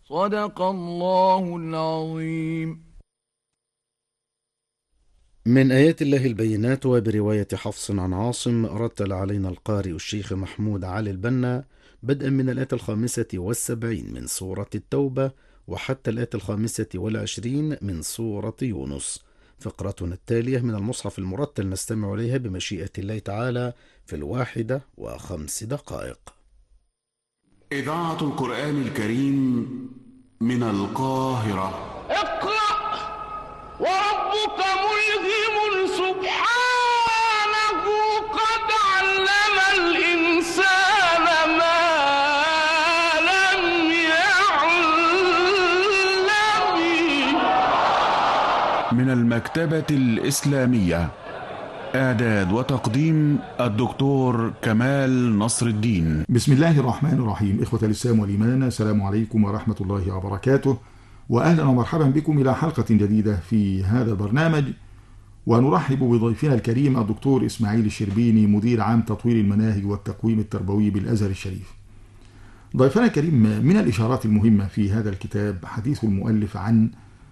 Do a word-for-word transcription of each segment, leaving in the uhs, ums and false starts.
صدق الله العظيم. من آيات الله البينات. وبرواية حفص عن عاصم رتل علينا القارئ الشيخ محمود علي البنا بدءا من الآية الخامسة والسبعين من سورة التوبة وحتى الآية الخامسة والعشرين من سورة يونس. فقرتنا التالية من المصحف المرتل نستمع إليها بمشيئة الله تعالى في الواحدة وخمس دقائق. إذاعة القرآن الكريم من القاهرة. اقرأ وربك ملهم سبحانه قد علم الإنسان ما لم يعلم. من المكتبة الإسلامية، إعداد وتقديم الدكتور كمال نصر الدين. بسم الله الرحمن الرحيم. إخوة الإسلام والإيمان، السلام عليكم ورحمة الله وبركاته، وأهلا ومرحبا بكم إلى حلقة جديدة في هذا البرنامج. ونرحب بضيفنا الكريم الدكتور إسماعيل الشربيني، مدير عام تطوير المناهج والتقويم التربوي بالأزهر الشريف. ضيفنا الكريم، من الإشارات المهمة في هذا الكتاب حديث المؤلف عن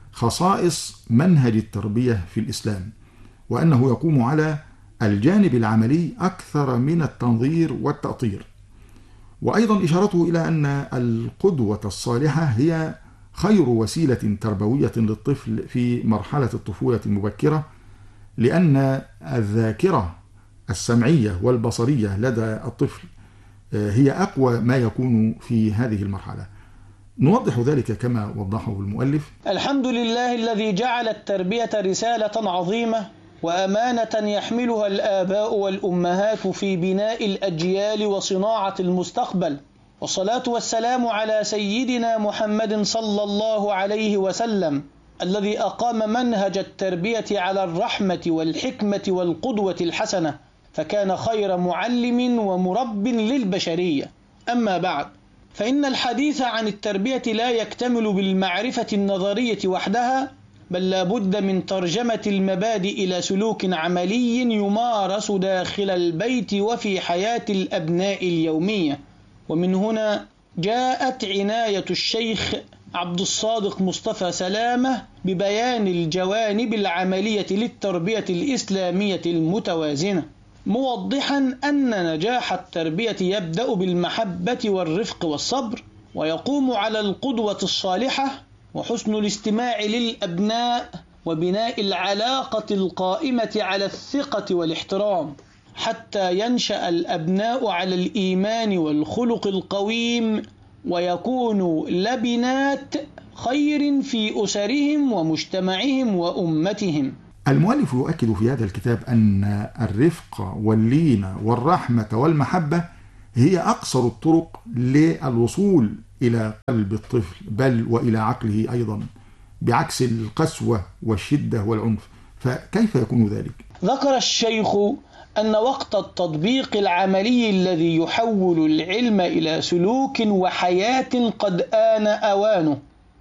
خصائص منهج التربية في الإسلام، وأنه يقوم على الجانب العملي أكثر من التنظير والتأطير. وأيضا إشارته إلى أن القدوة الصالحة هي خير وسيلة تربوية للطفل في مرحلة الطفولة المبكرة، لأن الذاكرة السمعية والبصرية لدى الطفل هي أقوى ما يكون في هذه المرحلة. نوضح ذلك كما وضحه المؤلف. الحمد لله الذي جعل التربية رسالة عظيمة وأمانة يحملها الآباء والأمهات في بناء الأجيال وصناعة المستقبل، والصلاة والسلام على سيدنا محمد صلى الله عليه وسلم الذي أقام منهج التربية على الرحمة والحكمة والقدوة الحسنة، فكان خير معلم ومرب للبشرية. أما بعد، فإن الحديث عن التربية لا يكتمل بالمعرفة النظرية وحدها، بل لا بد من ترجمة المبادئ إلى سلوك عملي يمارس داخل البيت وفي حياة الأبناء اليومية. ومن هنا جاءت عناية الشيخ عبد الصادق مصطفى سلامة ببيان الجوانب العملية للتربية الإسلامية المتوازنة، موضحا أن نجاح التربية يبدأ بالمحبة والرفق والصبر، ويقوم على القدوة الصالحة وحسن الاستماع للأبناء وبناء العلاقة القائمة على الثقة والاحترام، حتى ينشأ الأبناء على الإيمان والخلق القويم، ويكونوا لبنات خير في أسرهم ومجتمعهم وأمتهم. المؤلف يؤكد في هذا الكتاب أن الرفق واللين والرحمة والمحبة هي أقصر الطرق للوصول إلى قلب الطفل، بل وإلى عقله أيضا، بعكس القسوة والشدة والعنف. فكيف يكون ذلك؟ ذكر الشيخ أن وقت التطبيق العملي الذي يحول العلم إلى سلوك وحياة قد آن أوانه،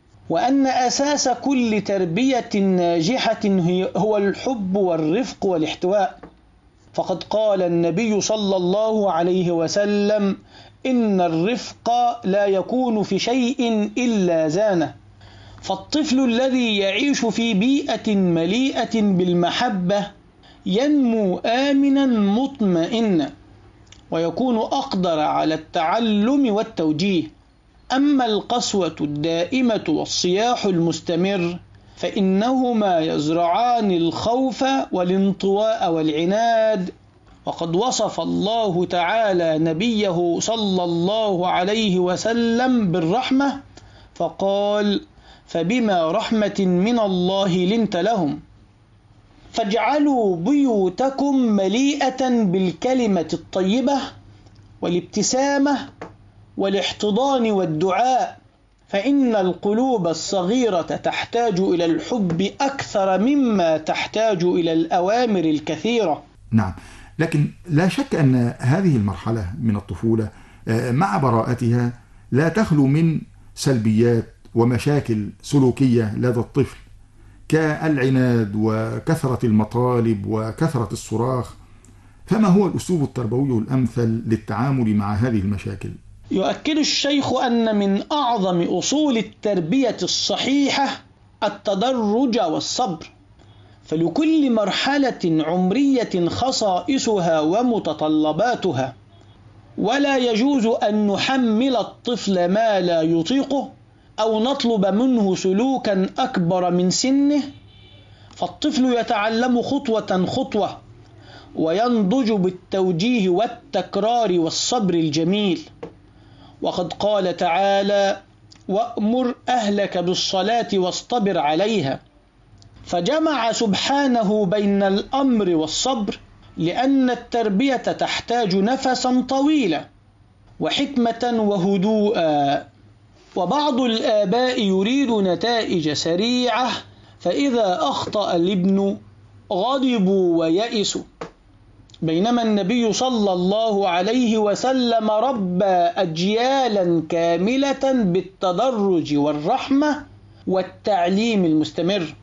وأن أساس كل تربية ناجحة هو الحب والرفق والاحتواء. فقد قال النبي صلى الله عليه وسلم: إن الرفق لا يكون في شيء إلا زانه. فالطفل الذي يعيش في بيئة مليئة بالمحبة ينمو آمنا مطمئنا، ويكون أقدر على التعلم والتوجيه. أما القسوة الدائمة والصياح المستمر فإنهما يزرعان الخوف والانطواء والعناد. وقد وصف الله تعالى نبيه صلى الله عليه وسلم بالرحمة فقال: فبما رحمة من الله لنت لهم. فاجعلوا بيوتكم مليئة بالكلمة الطيبة والابتسامة والاحتضان والدعاء، فإن القلوب الصغيرة تحتاج إلى الحب أكثر مما تحتاج إلى الأوامر الكثيرة. نعم، لكن لا شك أن هذه المرحلة من الطفولة مع براءتها لا تخلو من سلبيات ومشاكل سلوكية لدى الطفل، كالعناد وكثرة المطالب وكثرة الصراخ. فما هو الأسلوب التربوي الأمثل للتعامل مع هذه المشاكل؟ يؤكد الشيخ أن من أعظم أصول التربية الصحيحة التدرج والصبر، فلكل مرحلة عمرية خصائصها ومتطلباتها، ولا يجوز أن نحمل الطفل ما لا يطيقه أو نطلب منه سلوكا أكبر من سنه، فالطفل يتعلم خطوة خطوة وينضج بالتوجيه والتكرار والصبر الجميل. وقد قال تعالى: وأمر أهلك بالصلاة واصطبر عليها، فجمع سبحانه بين الأمر والصبر، لأن التربية تحتاج نفسا طويلا وحكمة وهدوءا. وبعض الآباء يريد نتائج سريعة، فإذا أخطأ الابن غضبوا ويئسوا، بينما النبي صلى الله عليه وسلم ربى أجيالا كاملة بالتدرج والرحمة والتعليم المستمر.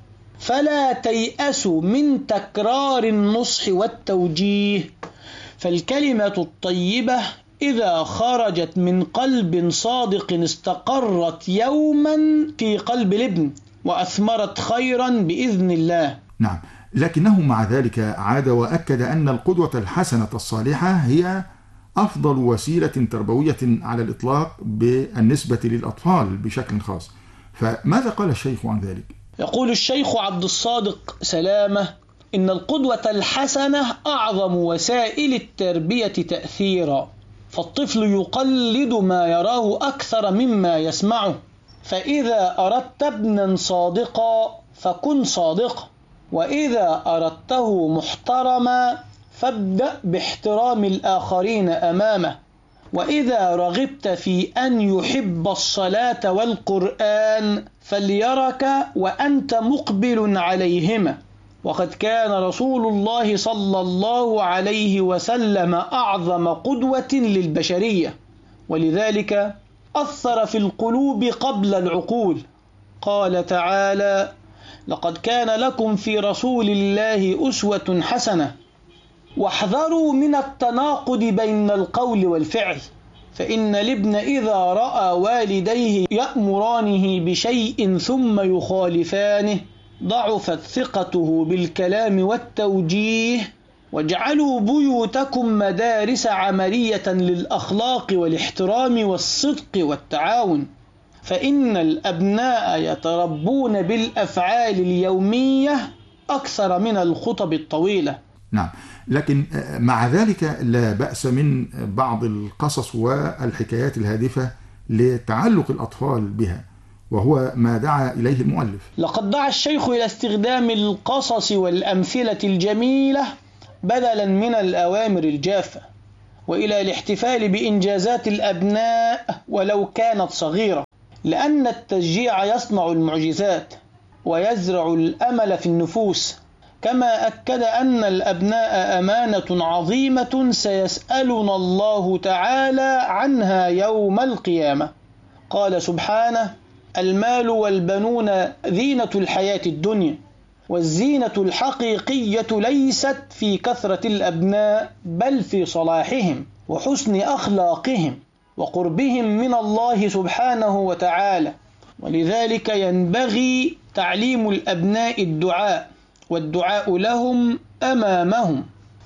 فلا تيأسوا من تكرار النصح والتوجيه، فالكلمة الطيبة إذا خرجت من قلب صادق استقرت يوما في قلب الابن وأثمرت خيرا بإذن الله. نعم، لكنه مع ذلك عاد وأكد أن القدوة الحسنة الصالحة هي أفضل وسيلة تربوية على الإطلاق بالنسبة للأطفال بشكل خاص، فماذا قال الشيخ عن ذلك؟ يقول الشيخ عبد الصادق سلامة: إن القدوة الحسنة أعظم وسائل التربية تأثيرا، فالطفل يقلد ما يراه أكثر مما يسمعه، فإذا أردت ابنا صادقا فكن صادقا، وإذا أردته محترما فابدأ باحترام الآخرين أمامه، وإذا رغبت في أن يحب الصلاة والقرآن فليرك وأنت مقبل عليهما. وقد كان رسول الله صلى الله عليه وسلم أعظم قدوة للبشرية، ولذلك أثر في القلوب قبل العقول. قال تعالى: لقد كان لكم في رسول الله أسوة حسنة، واحذروا من التناقض بين القول والفعل، فإن الابن إذا رأى والديه يأمرانه بشيء ثم يخالفانه ضعفت ثقته بالكلام والتوجيه. واجعلوا بيوتكم مدارس عملية للأخلاق والاحترام والصدق والتعاون، فإن الأبناء يتربون بالأفعال اليومية أكثر من الخطب الطويلة. نعم، لكن مع ذلك لا بأس من بعض القصص والحكايات الهادفة لتعلق الأطفال بها، وهو ما دعا إليه المؤلف. لقد دعا الشيخ إلى استخدام القصص والأمثلة الجميلة بدلا من الأوامر الجافة، وإلى الاحتفال بإنجازات الأبناء ولو كانت صغيرة، لأن التشجيع يصنع المعجزات ويزرع الأمل في النفوس. كما أكد أن الأبناء أمانة عظيمة سيسألنا الله تعالى عنها يوم القيامة. قال سبحانه: المال والبنون زينة الحياة الدنيا، والزينة الحقيقية ليست في كثرة الأبناء بل في صلاحهم وحسن أخلاقهم وقربهم من الله سبحانه وتعالى. ولذلك ينبغي تعليم الأبناء الدعاء، والدعاء لهم أمامهم،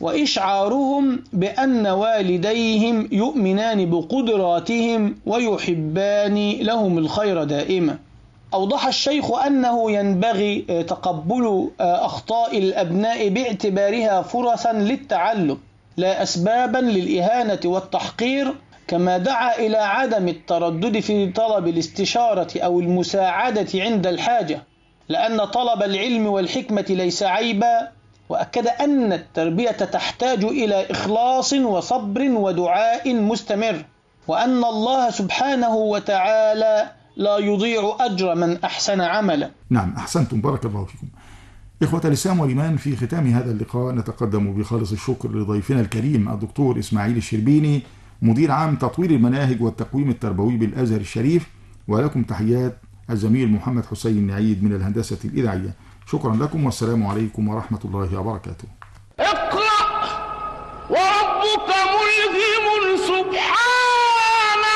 وإشعارهم بأن والديهم يؤمنان بقدراتهم ويحبان لهم الخير دائما. أوضح الشيخ أنه ينبغي تقبل أخطاء الأبناء باعتبارها فرصا للتعلم لا أسبابا للإهانة والتحقير، كما دعا إلى عدم التردد في طلب الاستشارة أو المساعدة عند الحاجة، لأن طلب العلم والحكمة ليس عيبا. وأكد أن التربية تحتاج إلى إخلاص وصبر ودعاء مستمر، وأن الله سبحانه وتعالى لا يضيع أجر من أحسن عملا. نعم، أحسنتم، بارك الله فيكم. إخوة الإسلام والإيمان، في ختام هذا اللقاء نتقدم بخالص الشكر لضيفنا الكريم الدكتور إسماعيل الشربيني، مدير عام تطوير المناهج والتقويم التربوي بالأزهر الشريف، ولكم تحيات الزميل محمد حسين نعيد من الهندسة الإذاعية. شكرا لكم، والسلام عليكم ورحمة الله وبركاته. اقرأ وربك ملهم سبحانه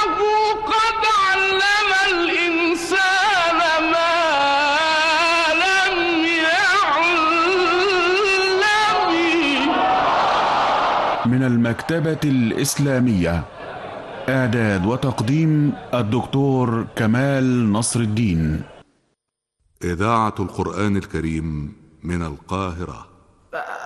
من المكتبة الإسلامية. إعداد وتقديم الدكتور كمال نصر الدين. إذاعة القرآن الكريم من القاهرة.